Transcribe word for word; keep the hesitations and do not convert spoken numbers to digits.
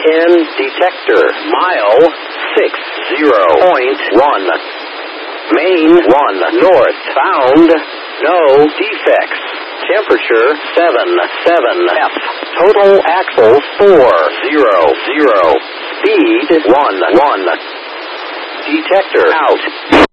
ten detector. Mile six zero point one. Main one north. Found no defects. Temperature seven seven F. Total axles four zero zero. Speed one one. Detector out.